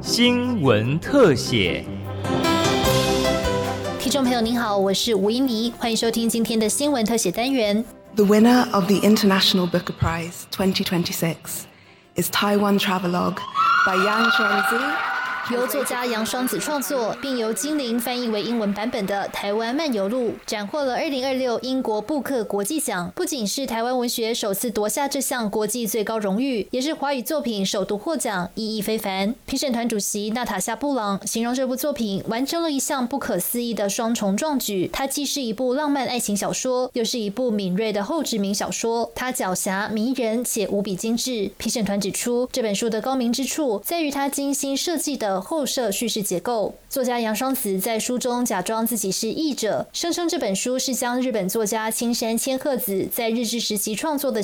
新闻特写。 听众朋友您好，我是吴英妮，欢迎收听今天的新闻特写单元。 The winner of the International Booker Prize 2026 is Taiwan Travelogue by Yang Shuangzi。 由作家杨双子创作，并由精灵翻译为英文版本的《台湾漫游录》斩获了2026英国布克国际奖，不仅是台湾文学首次夺下这项国际最高荣誉，也是华语作品首度获奖，意义非凡。评审团主席娜塔夏布朗形容这部作品完成了一项不可思议的双重壮举，它既是一部浪漫爱情小说，又是一部敏锐的后殖民小说，它狡黠迷人且无比精致。评审团指出，这本书的高明之处在于它精心设计的后设叙事结构。作家杨双子在书中假装自己是译者，声称这本书是将日本作家青山千鹤子在日治时期创作的